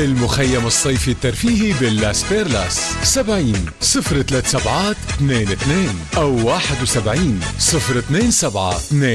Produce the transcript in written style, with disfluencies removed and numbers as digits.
المخيم الصيفي الترفيهي باللاس بيرلاس 70 037 22 أو 71 027